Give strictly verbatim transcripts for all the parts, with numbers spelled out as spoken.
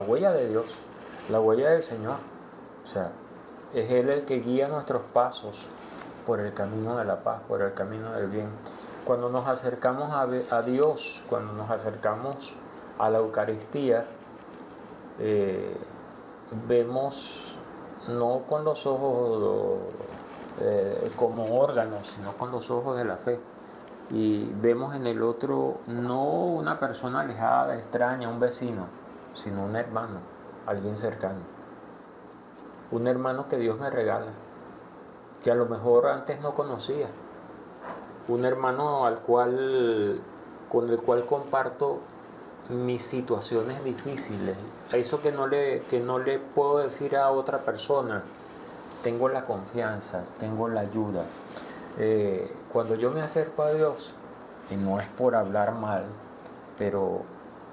huella de Dios, la huella del Señor. O sea, es Él el que guía nuestros pasos por el camino de la paz, por el camino del bien. Cuando nos acercamos a, a Dios, cuando nos acercamos a la Eucaristía, eh, vemos no con los ojos eh, como órganos, sino con los ojos de la fe. Y vemos en el otro no una persona alejada, extraña, un vecino, sino un hermano, alguien cercano. Un hermano que Dios me regala, que a lo mejor antes no conocía. Un hermano al cual, con el cual comparto mis situaciones difíciles. Eso que no le, que no le puedo decir a otra persona. Tengo la confianza, tengo la ayuda. Eh, cuando yo me acerco a Dios, y no es por hablar mal, pero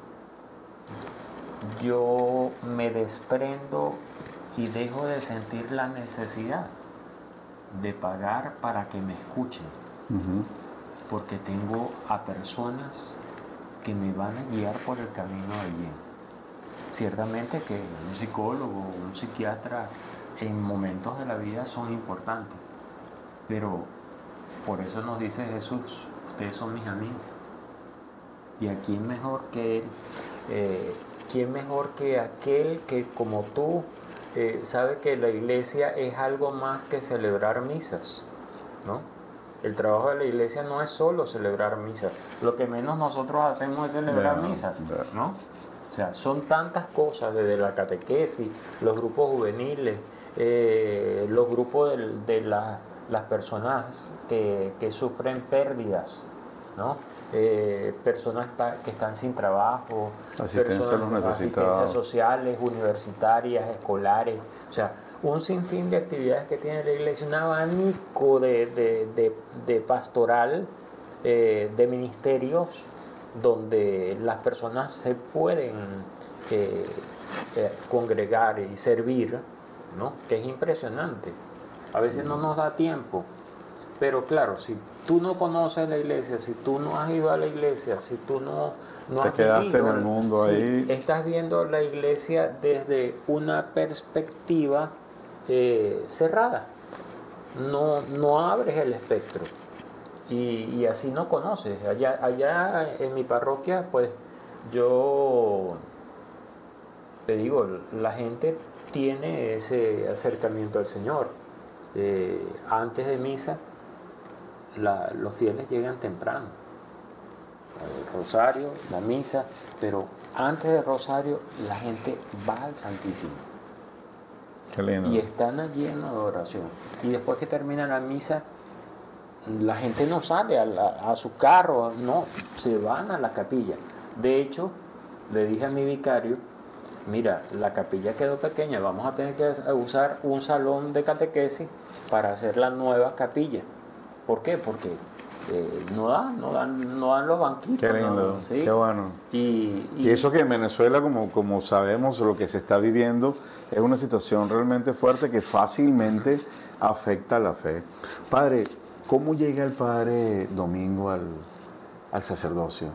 yo me desprendo y dejo de sentir la necesidad de pagar para que me escuchen, uh-huh. porque tengo a personas que me van a guiar por el camino del bien. Ciertamente que un psicólogo, un psiquiatra en momentos de la vida son importantes, pero por eso nos dice Jesús, ustedes son mis amigos. ¿Y a quién mejor que Él? Eh, ¿Quién mejor que aquel que como tú eh, sabe que la iglesia es algo más que celebrar misas, ¿no? El trabajo de la iglesia no es solo celebrar misas. Lo que menos nosotros hacemos es celebrar yeah, misas, yeah. ¿no? O sea, son tantas cosas, desde la catequesis, los grupos juveniles, eh, los grupos de, de la, las personas que, que sufren pérdidas, ¿no? Eh, personas que están sin trabajo, asistencia personas, asistencias sociales, universitarias, escolares, o sea, un sinfín de actividades que tiene la iglesia, un abanico de, de, de, de pastoral, eh, de ministerios, donde las personas se pueden eh, eh, congregar y servir, ¿no? Que es impresionante. A veces no nos da tiempo, pero claro, si tú no conoces la iglesia, si tú no has ido a la iglesia, si tú no, no te has quedaste vivido, en el mundo sí, ahí, estás viendo la iglesia desde una perspectiva eh, cerrada, no, no abres el espectro y, y así no conoces. Allá, allá en mi parroquia, pues yo te digo, la gente tiene ese acercamiento al Señor. Eh, antes de misa, La, los fieles llegan temprano, el rosario, la misa, pero antes del rosario la gente va al Santísimo. Qué lindo. Y están allí en la adoración. Y después que termina la misa, la gente no sale a, la, a su carro, no, se van a la capilla. De hecho, le dije a mi vicario, mira, la capilla quedó pequeña, vamos a tener que usar un salón de catequesis para hacer la nueva capilla. ¿Por qué? Porque eh, no dan, no dan, no dan los banquitos. Qué lindo, no, ¿sí? Qué bueno. Y, y, y eso que en Venezuela, como, como sabemos, lo que se está viviendo es una situación realmente fuerte que fácilmente uh-huh. afecta a la fe. Padre, ¿cómo llega el Padre Domingo al, al sacerdocio?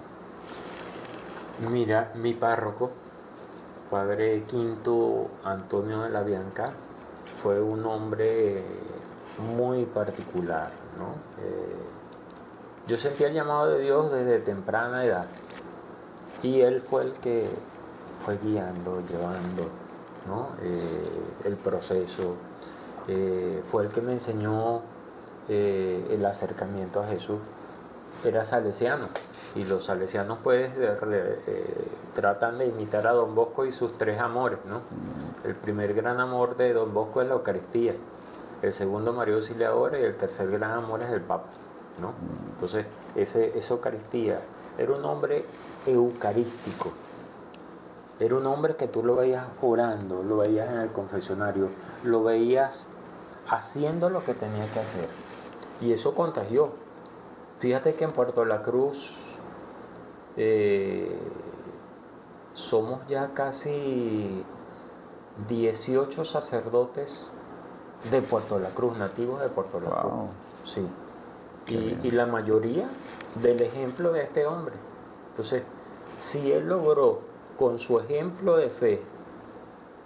Mira, mi párroco, Padre Quinto Antonio de la Bianca, fue un hombre muy particular, ¿no? Eh, yo sentía el llamado de Dios desde temprana edad y él fue el que fue guiando, llevando, ¿no? eh, el proceso, eh, fue el que me enseñó eh, el acercamiento a Jesús. Era salesiano y los salesianos pues eh, tratan de imitar a Don Bosco y sus tres amores, ¿no? El primer gran amor de Don Bosco es la Eucaristía, el segundo María Auxiliadora y el tercer gran amor es el Papa, ¿no? Entonces, ese, esa Eucaristía, era un hombre eucarístico, era un hombre que tú lo veías orando, lo veías en el confesionario, lo veías haciendo lo que tenía que hacer, y eso contagió. Fíjate que en Puerto La Cruz eh, somos ya casi dieciocho sacerdotes de Puerto La Cruz, nativos de Puerto La Cruz. Wow. Sí. Y, y la mayoría del ejemplo de este hombre. Entonces, si él logró con su ejemplo de fe